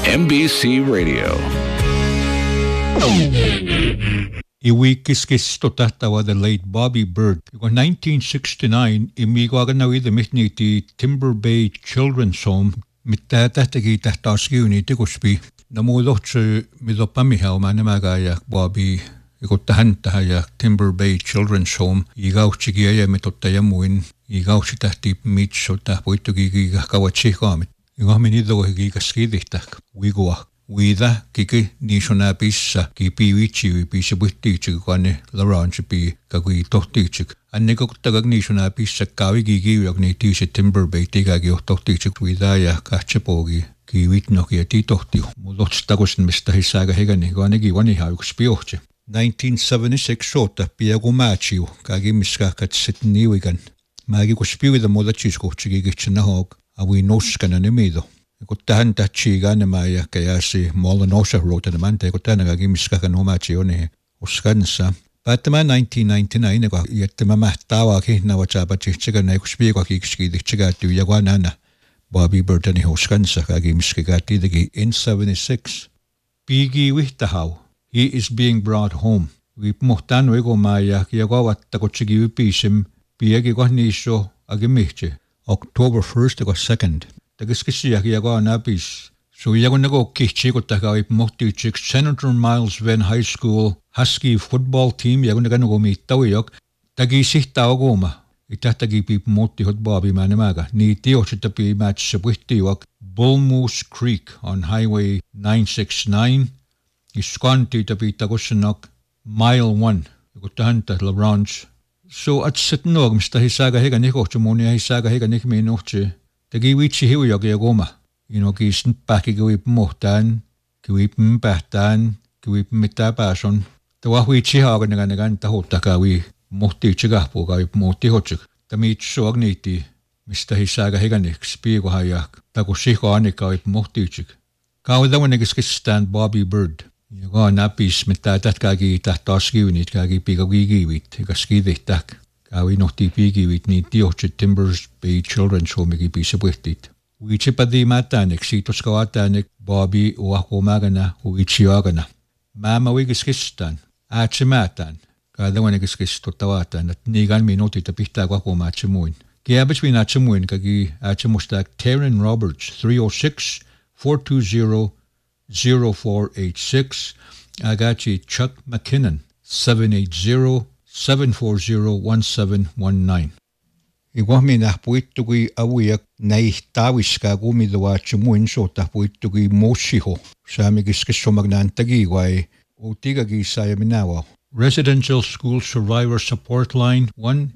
NBC Radio. Iwikiskisto tahtawa the late Bobby Bird. In 1969, imigoaganawi the mitniti Timber Bay Children's Home mittaatahtagi tahtaasgiuni tikuspi. Namuudohtsu midopamihau manamagaya Bobby ikuttahantahaja Timber Bay Children's Home igautsigiaya mitottajamuin igautsitahti mitso tahpuittugigiga kawatsigaamit. Igahminidohigigaskidihtak wiguah. Wida kiki nishona pissa ki piwichi pissa buhtichik kwane laranch pi kagui tohtichik. Anne koktagag nishona pissa kawi gigi yagni tisi Timber Bay tigagi tohtichik wida ya kachapogi ki witnoki ja titohti. Mulotstagosin mistä hisaga hegani kwanegi waniha yks piohti. 1976 sota piagu machiu kagi miska katsitni wigan. Magi kuspiuida mulachishkohtigi gitsinahog awi noskana nemido. Kuttahan tachiga nama ya kayasi Molanosha wrote naman te kuttahan nagagimiska kanomachi one uskansa. Patama 1999 ko yetma mahtawa ki na wachaba chichiga na kuspiga ko kikski dichiga tu yagwanana Bobby Bird ni uskansa kagimiska gati digi in 76 Pigi wihtahaw. He is being brought home. We mohtan wego maya yagawat takochigi upisim piegi ko nisho agimiche October 1st ko 2nd. Tagiskisiak yaga napis. So yagonago kichikotaka mohtichik Senator Miles Venn High School Husky football team yagonagano mitawiyok tagisihtaogoma itahtagi pip motti hot Bobby manamaga ni tiochitapi match sabwihtiwak Bull Moose Creek on Highway 969 iskanti tapi tagosanok mile 1 yagotahanta LaBranch. So at sitnog mista hisaga hega nikochumuni hisaga hega nikminoche Tagi wichi hiu yogi agoma. Gisen paki gwip mohtan, gwip mpahtan, gwip mitapason. Tawa wichi hagan nagan tahotaka wi mohti chigapo gwip mohti hochik. Tamit so agniti, mista hisaga heganik, spiego hayak, tago shiko anika gwip mohti chik. Kawadan stand Bobby Bird. Yaga napis mitatatkagi tahtaskiunit kagi pigagigiwit, gaskidihtak. Kawi nohti pigivit ni tiochit Timber Bay Children's Home gipisabwihtit. Wichipadi matanik sitoskawatanik Bobby uakomagana uichiagana. Mama wigiskistan, achimatan. Kada wanigiskistotawatan at nigan minoti tapihta wakomachimuin. Kiabis win achimuin kagi achimustak Taryn Roberts 306-420-0486. Agachi Chuck McKinnon 780-740-1719. Iguamina puittugi awiak naihtawiska gumiduachimuin sotahpuittugi moshiho. Samigiskisomagnaantagi guay utigagi sayaminawa. Residential School Survivor Support Line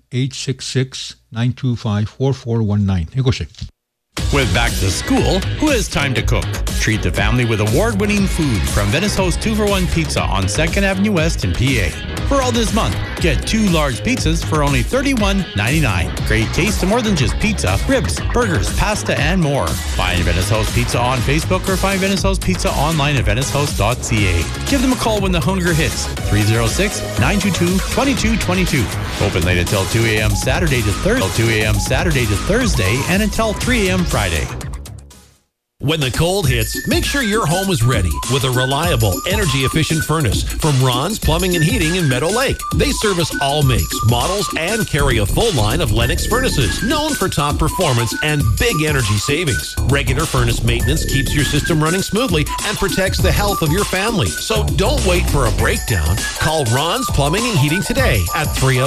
1-866-925-4419. Higose. With back to school, who has time to cook? Treat the family with award-winning food from Venice Host 2-for-1 Pizza on 2nd Avenue West in PA. For all this month, get 2 large pizzas for only $31.99. Great taste of more than just pizza, ribs, burgers, pasta, and more. Find Venice Host Pizza on Facebook or find Venice Host Pizza online at venicehost.ca. Give them a call when the hunger hits. 306-922-2222. Open late until 2 a.m. Saturday to Thursday and until 3 a.m. Friday. When the cold hits, make sure your home is ready with a reliable, energy-efficient furnace from Ron's Plumbing and Heating in Meadow Lake. They service all makes, models, and carry a full line of Lennox furnaces, known for top performance and big energy savings. Regular furnace maintenance keeps your system running smoothly and protects the health of your family. So don't wait for a breakdown. Call Ron's Plumbing and Heating today at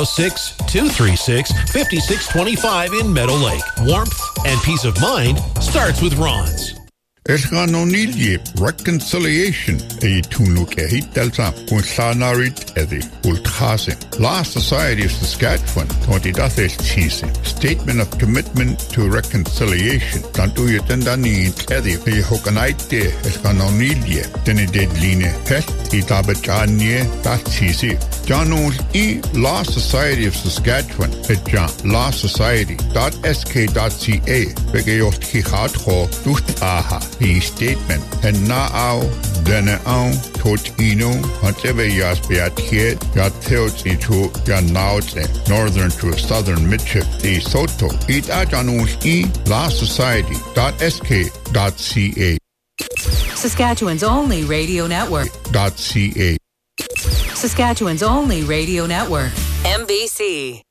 306-236-5625 in Meadow Lake. Warmth and peace of mind starts with Ron's. Esganonilje reconciliation e tunuk ehitalsa kun sanarit edi ulthasen. La Society of Saskatchewan 2010 Statement of Commitment to Reconciliation. Tantu yetendani edi e hokanaite esganonilje tene deadline pest itabachanie tatisi. Janul e La Society of Saskatchewan etja lasociety.sk.ca begeyot hihatho duht aha. The statement and now dene au tot ino hanteve yas beat here ya teot into ya naute northern to southern midship the soto it ajanus e la society.sk.ca. Saskatchewan's only radio network. .ca. Saskatchewan's only radio network. MBC.